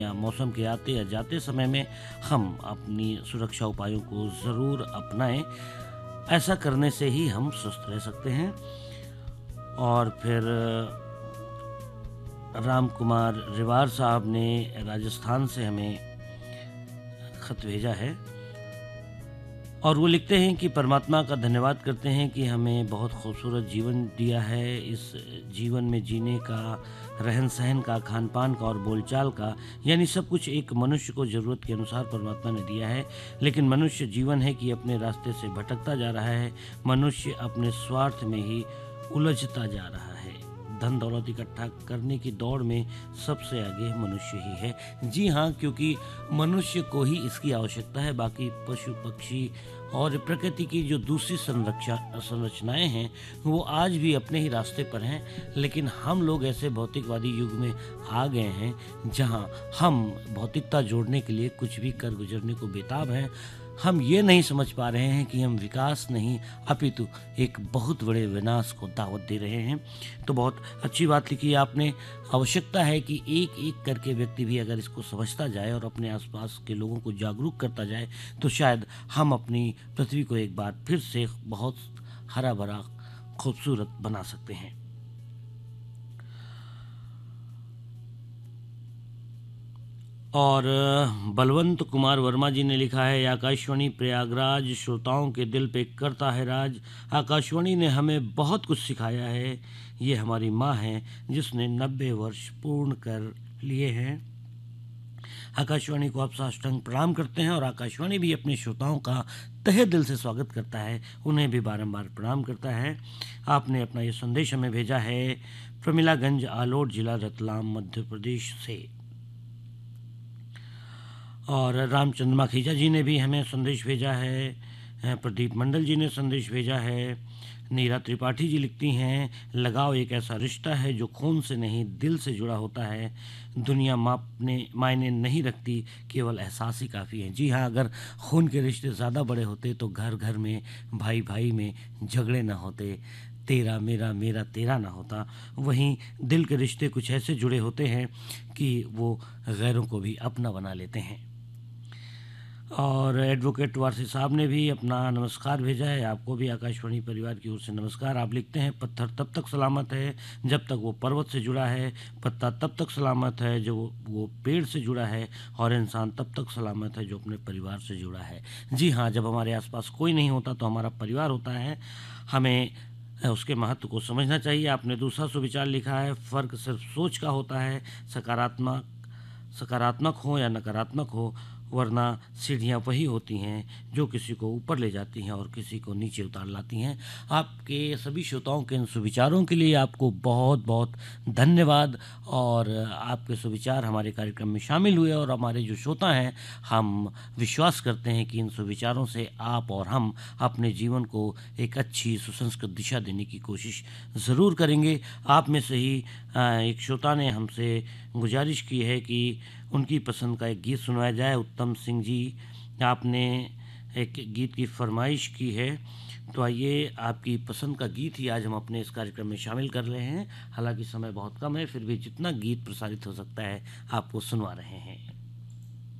या मौसम के आते या जाते समय में हम अपनी सुरक्षा उपायों को ज़रूर अपनाएं। ऐसा करने से ही हम स्वस्थ रह सकते हैं। और फिर राम कुमार रिवार साहब ने राजस्थान से हमें खत भेजा है और वो लिखते हैं कि परमात्मा का धन्यवाद करते हैं कि हमें बहुत खूबसूरत जीवन दिया है। इस जीवन में जीने का, रहन सहन का, खान पान का और बोलचाल का, यानी सब कुछ एक मनुष्य को ज़रूरत के अनुसार परमात्मा ने दिया है। लेकिन मनुष्य जीवन है कि अपने रास्ते से भटकता जा रहा है। मनुष्य अपने स्वार्थ में ही उलझता जा रहा है। धन दौलत इकट्ठा करने की दौड़ में सबसे आगे मनुष्य ही है। जी हाँ, क्योंकि मनुष्य को ही इसकी आवश्यकता है। बाकी पशु पक्षी और प्रकृति की जो दूसरी संरचनाएं हैं वो आज भी अपने ही रास्ते पर हैं। लेकिन हम लोग ऐसे भौतिकवादी युग में आ गए हैं जहां हम भौतिकता जोड़ने के लिए कुछ भी कर गुजरने को बेताब हैं। हम ये नहीं समझ पा रहे हैं कि हम विकास नहीं अपितु एक बहुत बड़े विनाश को दावत दे रहे हैं। तो बहुत अच्छी बात लिखी है आपने। आवश्यकता है कि एक एक करके व्यक्ति भी अगर इसको समझता जाए और अपने आसपास के लोगों को जागरूक करता जाए तो शायद हम अपनी पृथ्वी को एक बार फिर से बहुत हरा भरा खूबसूरत बना सकते हैं। और बलवंत कुमार वर्मा जी ने लिखा है, आकाशवाणी प्रयागराज श्रोताओं के दिल पे करता है राज। आकाशवाणी ने हमें बहुत कुछ सिखाया है। ये हमारी माँ है जिसने 90 वर्ष पूर्ण कर लिए हैं। आकाशवाणी को आप साष्टांग प्रणाम करते हैं और आकाशवाणी भी अपने श्रोताओं का तहे दिल से स्वागत करता है, उन्हें भी बारंबार प्रणाम करता है। आपने अपना ये संदेश हमें भेजा है प्रमिलागंज, आलोट जिला, रतलाम, मध्य प्रदेश से। और रामचंद्र माखीजा जी ने भी हमें संदेश भेजा है। प्रदीप मंडल जी ने संदेश भेजा है। नीरा त्रिपाठी जी लिखती हैं, लगाव एक ऐसा रिश्ता है जो खून से नहीं दिल से जुड़ा होता है। दुनिया मायने नहीं रखती, केवल एहसास ही काफ़ी है। जी हाँ, अगर खून के रिश्ते ज़्यादा बड़े होते तो घर घर में, भाई भाई में झगड़े ना होते, तेरा मेरा मेरा तेरा ना होता। वहीं दिल के रिश्ते कुछ ऐसे जुड़े होते हैं कि वो गैरों को भी अपना बना लेते हैं। और एडवोकेट वारसी साहब ने भी अपना नमस्कार भेजा है। आपको भी आकाशवाणी परिवार की ओर से नमस्कार। आप लिखते हैं, पत्थर तब तक सलामत है जब तक वो पर्वत से जुड़ा है, पत्ता तब तक सलामत है जो वो पेड़ से जुड़ा है, और इंसान तब तक सलामत है जो अपने परिवार से जुड़ा है। जी हाँ, जब हमारे आसपास कोई नहीं होता तो हमारा परिवार होता है। हमें उसके महत्व को समझना चाहिए। आपने दूसरा सुविचार लिखा है, फ़र्क सिर्फ सोच का होता है। सकारात्मक हो या नकारात्मक हो, वरना सीढ़ियाँ वही होती हैं जो किसी को ऊपर ले जाती हैं और किसी को नीचे उतार लाती हैं। आपके सभी श्रोताओं के इन सुविचारों के लिए आपको बहुत बहुत धन्यवाद। और आपके सुविचार हमारे कार्यक्रम में शामिल हुए और हमारे जो श्रोता हैं, हम विश्वास करते हैं कि इन सुविचारों से आप और हम अपने जीवन को एक अच्छी सुसंस्कृत दिशा देने की कोशिश ज़रूर करेंगे। आप में से ही एक श्रोता ने हमसे गुजारिश की है कि उनकी पसंद का एक गीत सुनाया जाए। उत्तम सिंह जी, आपने एक गीत की फरमाइश की है, तो आइए आपकी पसंद का गीत ही आज हम अपने इस कार्यक्रम में शामिल कर रहे हैं। हालांकि समय बहुत कम है, फिर भी जितना गीत प्रसारित हो सकता है आपको सुनवा रहे हैं।